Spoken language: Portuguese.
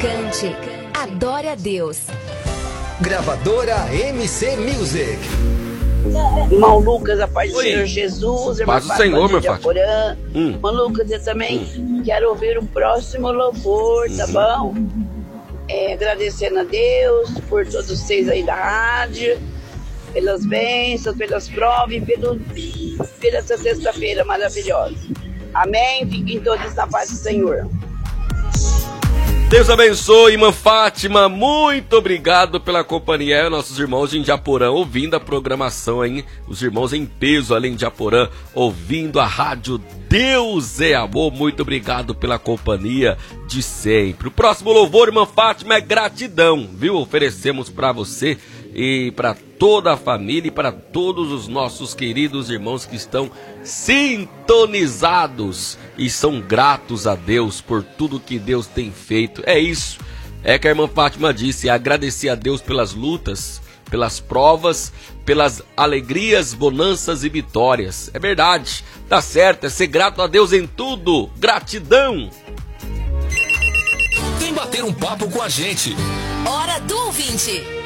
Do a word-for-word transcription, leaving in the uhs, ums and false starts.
Cante, adore a Deus. Gravadora M C Music. Irmão Lucas, a paz do Oi. Senhor Jesus, irmã Paz do Senhor, meu Fátima. Japorã. Hum. Irmão Lucas, eu também quero ouvir o próximo louvor, tá bom? É, agradecendo a Deus por todos vocês aí da rádio, pelas bênçãos, pelas provas e pelo, pela essa sexta-feira maravilhosa. Amém? Fiquem todos na paz do Senhor. Deus abençoe, irmã Fátima, muito obrigado pela companhia, nossos irmãos de Indiaporã ouvindo a programação aí, os irmãos em peso ali em Indiaporã ouvindo a rádio Deus é Amor, muito obrigado pela companhia de sempre. O próximo louvor, irmã Fátima, é gratidão, viu? Oferecemos para você e para toda a família e para todos os nossos queridos irmãos que estão sintonizados e são gratos a Deus por tudo que Deus tem feito. É isso, é que a irmã Fátima disse, agradecer a Deus pelas lutas, pelas provas, pelas alegrias, bonanças e vitórias. É verdade, tá certo, é ser grato a Deus em tudo, gratidão. Vem bater um papo com a gente. Hora do ouvinte.